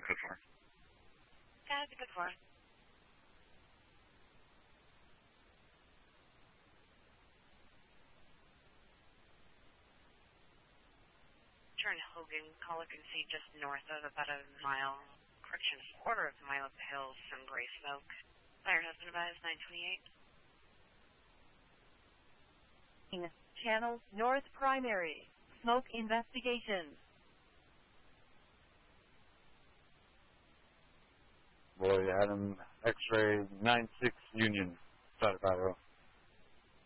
code 4. That's a good one. Turn Hogan, Colican-C just north of about a mile, correction, quarter of a mile up the hills, some gray smoke. Fire has been advised 928. Channel North Primary. Smoke investigations. Boy, Adam, X-ray 96 Union, South Colorado.